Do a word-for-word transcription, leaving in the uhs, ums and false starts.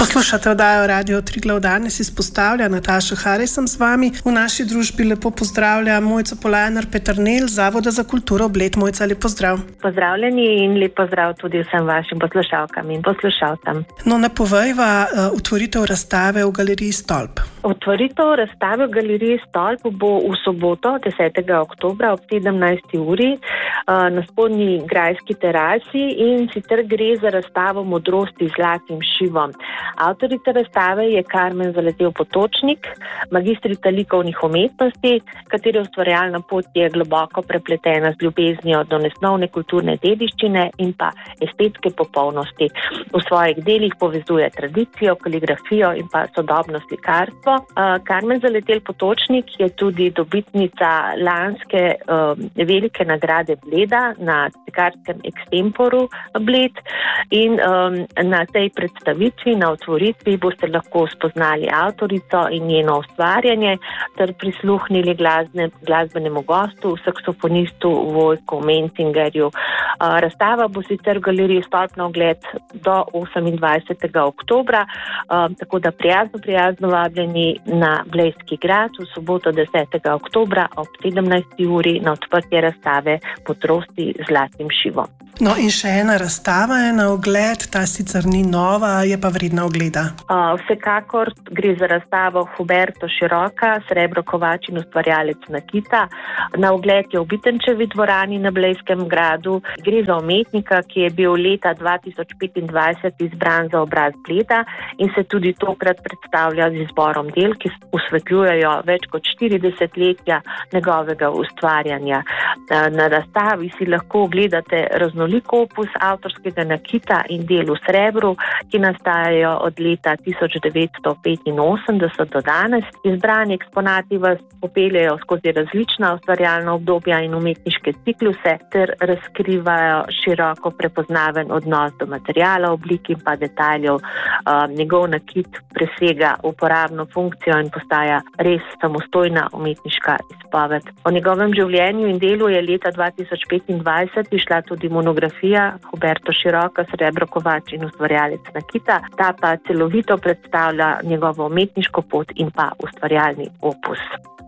Poslušate oddajo Radio Triglav. Danes izpostavlja Nataša Harij, sem z vami. V naši družbi lepo pozdravlja Mojca Polajnar Peternelj, Zavoda za kulturo Bled. Mojca, lep pozdrav. Pozdravljeni in lep pozdrav tudi vsem vašim poslušalkam in poslušalcem. No, napovejva uh, utvoritev razstave v Galeriji Stolp. Otvoritev razstave v Galeriji Stolp bo v soboto, desetega oktobra ob sedemnajsti uri uh, na spodnji grajski terasi, in sicer gre za razstavo Modrosti z zlatim šivom. Avtorica razstave je Karmen Zaletel-Potočnik, magistrica likovnih umetnosti, katere ustvarjalna pot je globoko prepletena z ljubeznijo do nesnovne kulturne dediščine in pa estetske popolnosti. V svojih delih povezuje tradicijo, kaligrafijo in pa sodobno slikarstvo. Karmen Zaletel-Potočnik je tudi dobitnica lanske um, velike nagrade Bleda na slikarskem extemporu Bled, in um, na tej predstavitvi, na otvoritvi boste lahko spoznali avtorico in njeno ustvarjanje ter prisluhnili glasne, glasbenemu gostu, saksofonistu Vojku Mencingerju. Uh, razstava bo sicer v Galeriji Stolp na ogled do osemindvajsetega oktobra, uh, tako da prijazno, prijazno vabljeni na Blejski grad v soboto desetega oktobra ob sedemnajsti uri na odprtje razstave Modrosti z zlatim šivom. No, in še ena razstava je na ogled, ta sicer ni nova, je pa vredna ogleda. Uh, vsekakor gre za razstavo Huberto Široka, Srebro kovač in ustvarjalec nakita. Na ogled je v Bitenčevi dvorani na Blejskem gradu. Gre za umetnika, ki je bil leta dva tisoč petindvajset izbran za obraz Bleda in se tudi tokrat predstavlja z izborom del, ki osvetljujejo več kot štiri desetletja njegovega ustvarjanja. Uh, na razstavi si lahko ogledate raznolik opus avtorskega nakita in del v srebru, ki nastajajo od leta tisoč devetsto petinosemdeset do danes. Izbrani eksponati vas popeljejo skozi različna ustvarjalna obdobja in umetniške cikluse ter razkrivajo široko prepoznaven odnos do materiala, oblik in pa detajljev. Uh, njegov nakit presega uporabno funkcijo in postaja res samostojna umetniška izpoved. O njegovem življenju in delu je leta dva tisoč petindvajset išla tudi monografija Huberto Široka, Srebro kovač in ustvarjalec nakita. Ta pa celovito predstavlja njegovo umetniško pot in pa ustvarjalni opus.